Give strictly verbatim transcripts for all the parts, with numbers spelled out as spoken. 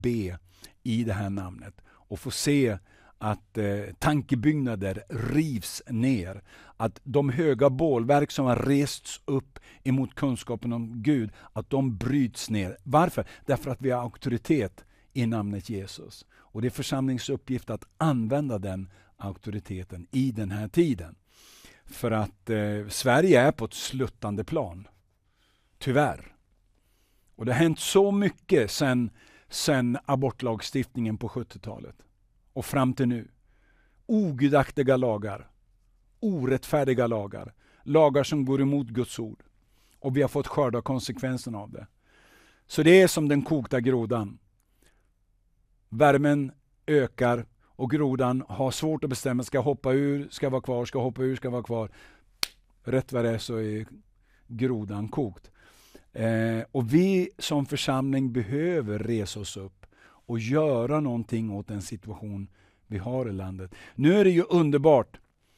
be i det här namnet och få se att eh, tankebyggnader rivs ner. Att de höga bålverk som har rests upp emot kunskapen om Gud, att de bryts ner. Varför? Därför att vi har auktoritet i namnet Jesus. Och det är församlingens uppgift att använda den auktoriteten i den här tiden. För att eh, Sverige är på ett sluttande plan. Tyvärr. Och det har hänt så mycket sedan sen abortlagstiftningen på sjuttiotalet. Och fram till nu. Ogudaktiga lagar. Orättfärdiga lagar. Lagar som går emot Guds ord. Och vi har fått skörda konsekvenserna av det. Så det är som den kokta grodan. Värmen ökar och grodan har svårt att bestämma. Ska hoppa ur, ska vara kvar, ska hoppa ur, ska vara kvar. Rätt vad det är så är grodan kokt. Eh, och vi som församling behöver resa oss upp och göra någonting åt den situation vi har i landet. Nu är det ju underbart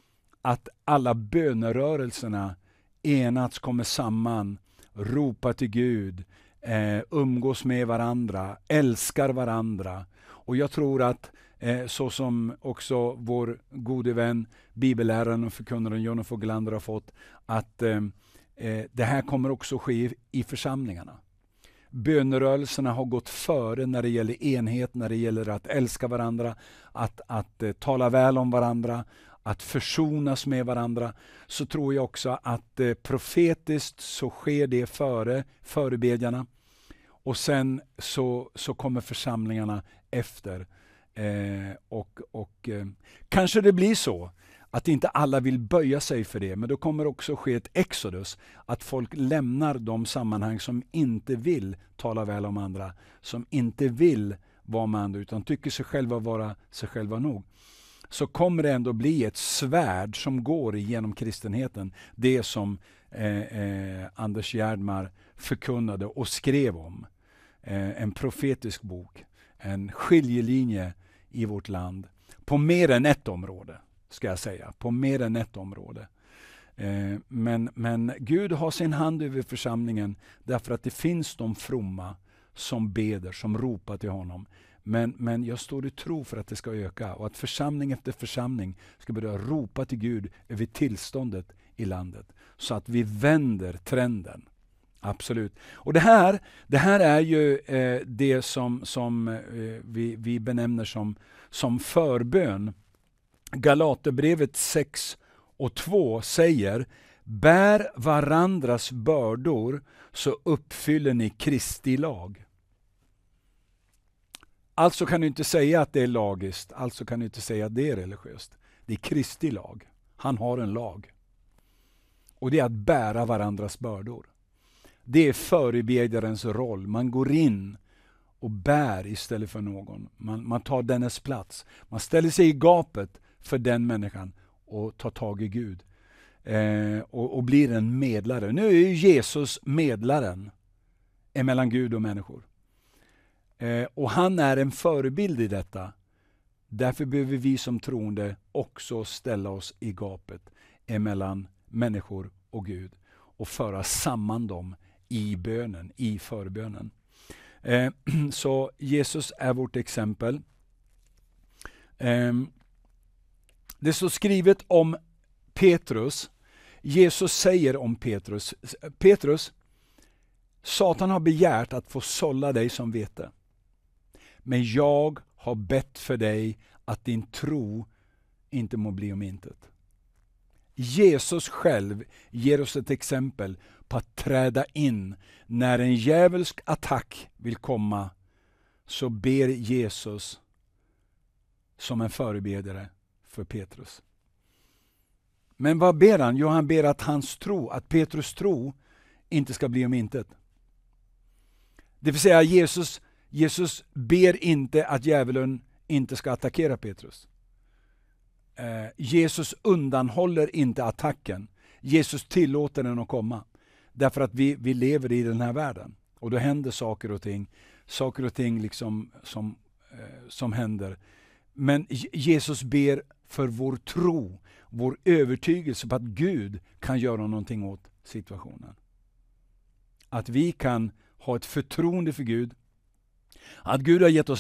att alla bönerörelserna enats, kommer samman, ropar till Gud, eh, umgås med varandra, älskar varandra. Och jag tror att eh, så som också vår gode vän, bibelläraren och förkunnaren John Foglander har fått, att eh, eh, det här kommer också ske i, i församlingarna. Bönerörelserna har gått före när det gäller enhet, när det gäller att älska varandra, att, att eh, tala väl om varandra, att försonas med varandra. Så tror jag också att eh, profetiskt så sker det före förebedjarna. Och sen så, så kommer församlingarna efter. Eh, och och eh, kanske det blir så att inte alla vill böja sig för det. Men då kommer också ske ett exodus. Att folk lämnar de sammanhang som inte vill tala väl om andra. Som inte vill vara med andra utan tycker sig själva vara sig själva nog. Så kommer det ändå bli ett svärd som går igenom kristenheten. Det som eh, eh, Anders Gärdmar förkunnade och skrev om. Eh, en profetisk bok. En skiljelinje i vårt land. På mer än ett område, ska jag säga. På mer än ett område. Eh, men, men Gud har sin hand över församlingen. Därför att det finns de fromma som beder, som ropar till honom. Men, men jag står i tro för att det ska öka. Och att församling efter församling ska börja ropa till Gud över tillståndet i landet. Så att vi vänder trenden. Absolut. Och det här, det här är ju eh, det som, som eh, vi, vi benämner som, som förbön. Galaterbrevet sex och två säger: bär varandras bördor så uppfyller ni Kristi lag. Alltså kan du inte säga att det är lagiskt. Alltså kan du inte säga att det är religiöst. Det är Kristi lag. Han har en lag. Och det är att bära varandras bördor. Det är förebedjarens roll. Man går in och bär istället för någon. Man, man tar dennes plats. Man ställer sig i gapet för den människan och tar tag i Gud. Eh, och, och blir en medlare. Nu är ju Jesus medlaren emellan Gud och människor. Eh, och han är en förebild i detta. Därför behöver vi som troende också ställa oss i gapet emellan människor och Gud. Och föra samman dem i bönen, i förbönen. Eh, så Jesus är vårt exempel. Eh, det står skrivet om Petrus. Jesus säger om Petrus: Petrus, Satan har begärt att få sålla dig som vete. Men jag har bett för dig att din tro inte må bli om intet. Jesus själv ger oss ett exempel på att träda in. När en djävulsk attack vill komma så ber Jesus som en förebedjare för Petrus. Men vad ber han? Jo, han ber att hans tro, att Petrus tro inte ska bli om intet. Det vill säga Jesus, Jesus ber inte att djävulen inte ska attackera Petrus. Eh, Jesus undanhåller inte attacken. Jesus tillåter den att komma. Därför att vi, vi lever i den här världen. Och då händer saker och ting. Saker och ting liksom som, eh, som händer. Men Jesus ber för vår tro. Vår övertygelse på att Gud kan göra någonting åt situationen. Att vi kan ha ett förtroende för Gud. Att Gud har gett oss